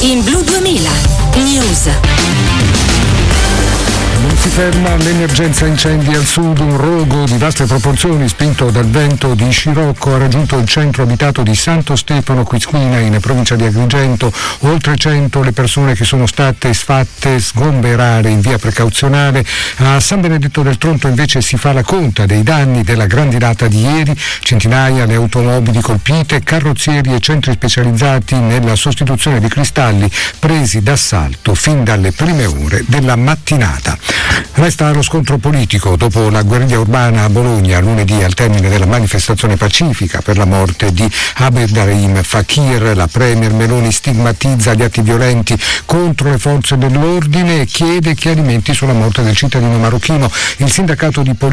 In Blu 2000 News. Non si ferma l'emergenza incendi al sud. Un rogo di vaste proporzioni spinto dal vento di scirocco ha raggiunto il centro abitato di Santo Stefano Quisquina in provincia di Agrigento. Oltre 100 le persone che sono state fatte sgomberare in via precauzionale. A San Benedetto del Tronto invece si fa la conta dei danni della grandinata di ieri. Centinaia le automobili colpite, carrozzieri e centri specializzati nella sostituzione di cristalli presi d'assalto fin dalle prime ore della mattinata. Resta lo scontro politico dopo la guerriglia urbana a Bologna lunedì al termine della manifestazione pacifica per la morte di Abderrahim Fakir. La premier Meloni stigmatizza gli atti violenti contro le forze dell'ordine e chiede chiarimenti sulla morte del cittadino marocchino. Il sindacato di